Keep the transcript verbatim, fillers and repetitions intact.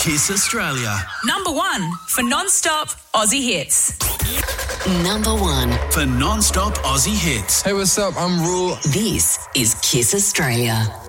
Kiss Australia. Number one for non-stop Aussie hits. Number one for non-stop Aussie hits. Hey, what's up? I'm Rule. This is Kiss Australia.